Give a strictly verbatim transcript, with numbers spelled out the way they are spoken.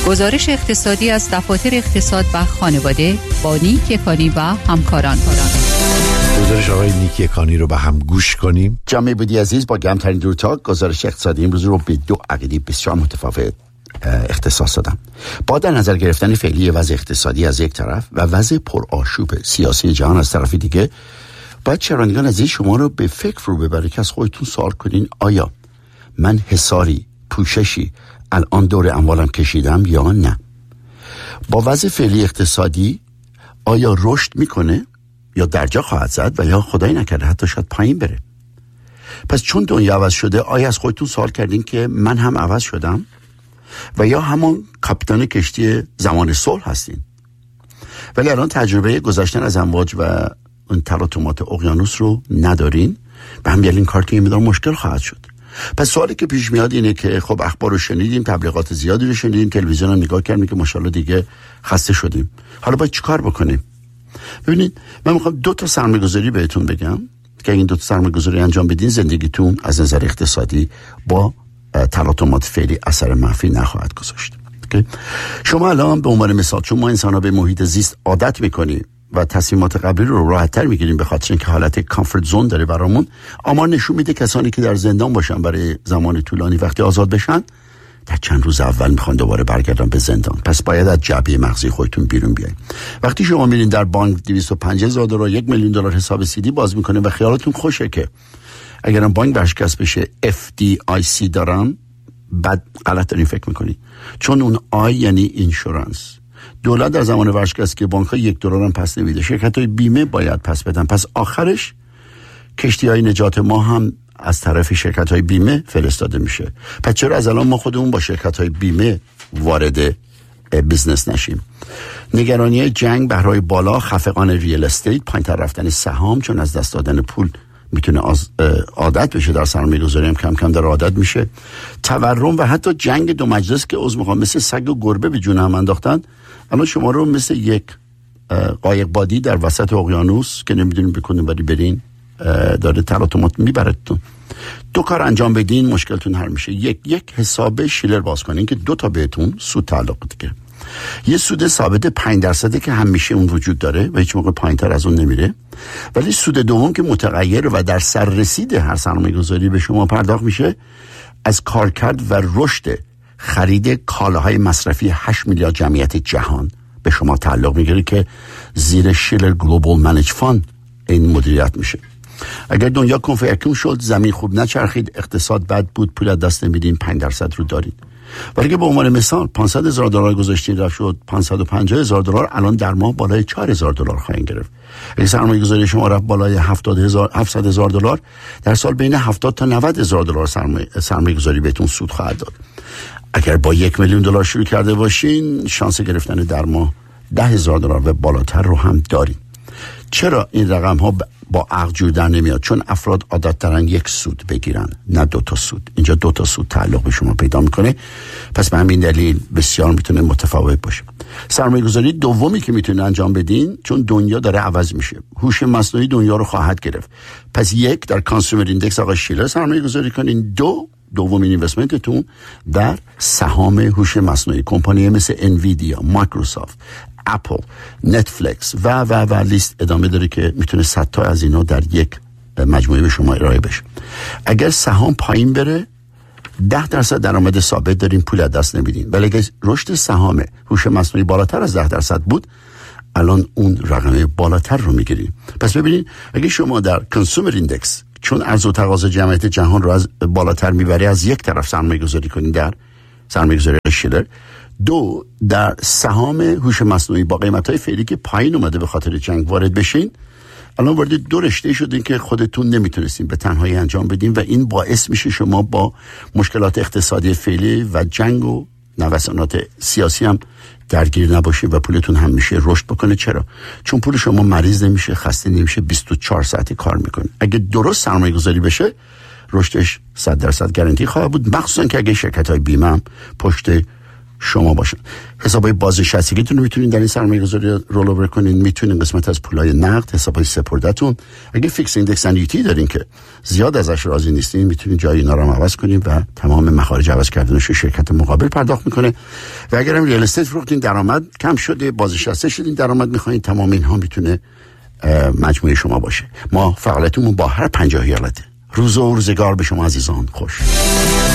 گزارش اقتصادی از دفاتر اقتصاد و خانواده با نیک یکانی و همکاران. گزارش آقای نیک یکانی رو به هم گوش کنیم. جامعه بودی عزیز، با گرمترین درودها گزارش اقتصادی امروز رو به دو عقیده بسیار متفاوت اختصاص دادم. با در نظر گرفتن فعلی وضع اقتصادی از یک طرف و وضع پرآشوب سیاسی جهان از طرف دیگه، باید شنوندگان عزیز شما رو به فکر رو ببره که از خودتون سوال کنین آیا من حصاری، پوششی الان دور اموالم کشیدم یا نه؟ با وضع فعلی اقتصادی آیا رشد میکنه یا درجا خواهد زد و یا خدای نکرده حتی شاید پایین بره؟ پس چون دنیا عوض شده، آیا از خودتون سوال کردین که من هم عوض شدم و یا همون کاپیتان کشتی زمان صلح هستین؟ ولی الان تجربه گذشتن از امواج و اون تلاطمات اقیانوس رو ندارین، به هم این کار که یه مقدار مشکل خواهد شد. پس سوالی که پیش میاد اینه که خب اخبار رو شنیدیم، تبلیغات زیادی رو شنیدیم، تلویزیون هم نگاه کردیم که ماشاءالله دیگه خسته شدیم. حالا باید چیکار بکنیم؟ ببینید، من میخوام دو تا سرمایه‌گذاری بهتون بگم که این دو تا سرمایه‌گذاری انجام بدین، زندگیتون از نظر اقتصادی با تلاطمات فعلی اثر منفی نخواهد گذاشت. شما الان به عنوان مثال، چون ما انسان‌ها به محیط زیست عادت می‌کنیم و تصمیمات قبلی رو راحت‌تر می‌گیریم به خاطر اینکه حالت کامفورت زون داره برامون، آمار نشون میده کسانی که در زندان باشن برای زمان طولانی وقتی آزاد بشن، در چند روز اول میخوان دوباره برگردن به زندان. پس باید از جعبه مغزی خودتون بیرون بیاین. وقتی شما میرین در بانک دویست و پنجاه هزار دلار، یک میلیون دلار حساب سیدی باز میکنه و خیالتون خوشه که اگرم بانک ورشکست بشه اف دی آی سی دارم، بعد غلط دارین فکر میکنی، چون اون آی یعنی اینشورنس. دولت در زمان ورشکست که بانک ها یک دلار هم پس نمیده، شرکت های بیمه باید پس بدن. پس آخرش کشتی های نجات ما هم از طرف شرکت های بیمه فرستاده میشه. پس چرا از الان ما خودمون با شرکت های بیمه وارد بیزنس نشیم؟ نگرانی جنگ، بهرهای بالا، خفقان ریال استیت، پایین‌تر رفتن سهام، چون از دست دادن پول میتونه عادت بشه، در سرمایه گذاری هم کم کم در عادت میشه. تورم و حتی جنگ دو مجلس که عضو میخوام مثل سگ و گربه به جون هم انداختن، الان شما رو مثل یک قایق بادی در وسط اقیانوس که نمیدونین بکنین ولی برین داره تلاطمات میبردتون. دو کار انجام بدین مشکلتون حل میشه. یک یک حساب شیلر باز کنین که دو تا بهتون سود تعلق بده. یه سود ثابت پنج درصده که همیشه اون وجود داره و هیچ موقع پایین‌تر از اون نمیره، ولی سود دوم که متغیر و در سر رسید هر سرمایه‌گذاری به شما پرداخت میشه از کارکرد و رشد خرید کالاهای مصرفی هشت میلیارد جمعیت جهان به شما تعلق میگیره که زیر شیلر گلوبال منیج فاند این مدیریت میشه. اگر دنیا کنفیکون شد، زمین خوب نچرخید، اقتصاد بد بود، پول از دست نمیدین، پنج درصد رو دارید. ولی که به عنوان مثال پانصد هزار دلار گذاشتین رفت شد پانصد و پنجاه هزار دلار، الان در ماه بالای چهار هزار دلار خواهید گرفت. اگه سرمایه گذاری شما رفت بالای هفتاد هزار هفتصد هزار دلار، در سال بین هفتاد تا نود هزار دلار سرمایه سرمایه گذاری بهتون سود خواهد داد. اگر با یک میلیون دلار شروع کرده باشین، شانس گرفتن در ماه ده هزار دلار و بالاتر رو هم دارین. چرا این رقم ها با عقل جور در نمیاد؟ چون افراد عادت دارن یک سود بگیرن، نه دو تا سود. اینجا دو تا سود تعلق به شما پیدا میکنه، پس به همین دلیل بسیار میتونه متفاوت باشه. سرمایه گذاری دومی که میتونه انجام بدین، چون دنیا داره عوض میشه، هوش مصنوعی دنیا رو خواهد گرفت. پس یک، در کانسومر ایندکس آقا شیلر سرمایه گذاری کنین. دو، دومین اینوستمنتتون در سهام هوش مصنوعی، کمپانی مثل انویدیا، مایکروسافت، اپل، نتفلیکس و و و لیست ادامه داره که میتونه صد تا از اینا در یک مجموعه به شما ارائه بشه. اگر سهام پایین بره، ده درصد درآمد ثابت دارین، پول از دست نمیدین. ولی اگر رشد سهام هوش مصنوعی بالاتر از ده درصد بود، الان اون رقم بالاتر رو میگیرین. پس ببینید، اگه شما در کنسومر ایندکس، چون عرضه و تقاضا جمعیت جهان رو از بالاتر میبره، از یک طرف سرمایه گذاری کنین در سرمایه گذاری شیلر. دو، در سهام هوش مصنوعی با قیمت‌های فعلی که پایین اومده به خاطر جنگ وارد بشین، الان وارد دو رشته شدین که خودتون نمیتونستین به تنهایی انجام بدین و این باعث میشه شما با مشکلات اقتصادی فعلی و جنگ و نوسانات سیاسی هم درگیر نباشین و پولتون هم میشه رشد بکنه. چرا؟ چون پول شما مریض نمیشه، خسته نمیشه، بیست و چهار ساعت کار میکنه. اگه درست سرمایه گذاری بشه، رشدش صد درصد گارانتی خواهد بود، مخصوصا که اگه شرکت های بیمه هم پشت شما باشن. حسابای بازنشستگیتون رو میتونین در این سرمایه‌گذاری رول اوور کنین، میتونین قسمت از پولای نقد، حسابای سپردهتون، اگه فیکس ایندکس انویتی دارین که زیاد ازش راضی نیستین، میتونین جای اینا رو عوض کنین و تمام مخارج عوض کردنش رو شرکت مقابل پرداخت میکنه. و اگر هم ریال استیت فروختین درآمد کم شده، بازنشسته شدین، درآمد میخواین، تمام اینها میتونه مجموعه شما باشه. ما فعالیتمون با هر پنجاه ایالته. روز و روزگار به شما عزیزان خوش.